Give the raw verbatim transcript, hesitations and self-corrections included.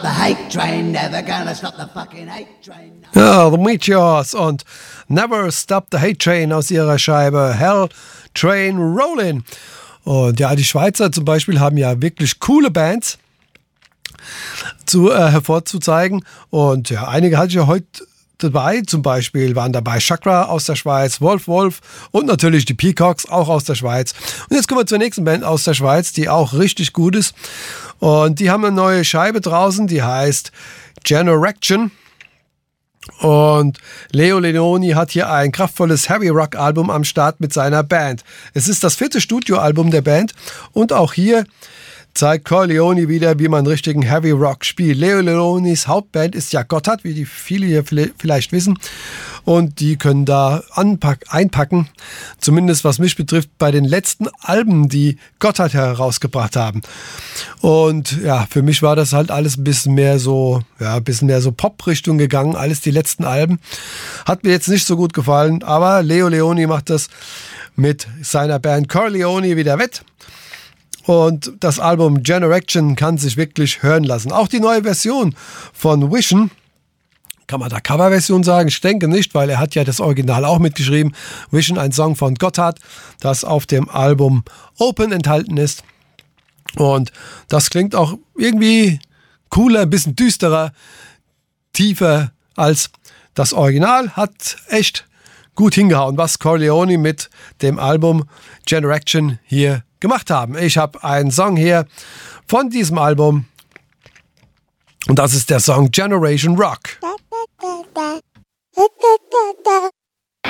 The hate train, never gonna stop the fucking hate train. Ja, The Meteors und Never Stop the Hate Train aus ihrer Scheibe Hell Train Rollin'. Und ja, die Schweizer zum Beispiel haben ja wirklich coole Bands zu, äh, hervorzuzeigen. Und ja, einige hatte ich ja heute dabei. Zum Beispiel waren dabei Chakra aus der Schweiz, Wolf Wolf und natürlich die Peacocks, auch aus der Schweiz. Und jetzt kommen wir zur nächsten Band aus der Schweiz, die auch richtig gut ist. Und die haben eine neue Scheibe draußen, die heißt Generation. Und Leo Leoni hat hier ein kraftvolles Heavy Rock Album am Start mit seiner Band. Es ist das vierte Studioalbum der Band und auch hier zeigt Corleone wieder, wie man richtigen Heavy Rock spielt. Leo Leonis Hauptband ist ja Gotthard, wie die viele hier vielleicht wissen. Und die können da anpack- einpacken, zumindest was mich betrifft, bei den letzten Alben, die Gotthard herausgebracht haben. Und ja, für mich war das halt alles ein bisschen mehr so, ja, ein bisschen mehr so Pop-Richtung gegangen, alles die letzten Alben. Hat mir jetzt nicht so gut gefallen, aber Leo Leoni macht das mit seiner Band Corleone wieder wett. Und das Album Generation kann sich wirklich hören lassen. Auch die neue Version von Vision, kann man da Coverversion sagen? Ich denke nicht, weil er hat ja das Original auch mitgeschrieben. Vision, ein Song von Gotthard, das auf dem Album Open enthalten ist. Und das klingt auch irgendwie cooler, ein bisschen düsterer, tiefer als das Original. Hat echt gut hingehauen, was Corleone mit dem Album Generation hier gemacht haben. Ich habe einen Song hier von diesem Album und das ist der Song Generation Rock.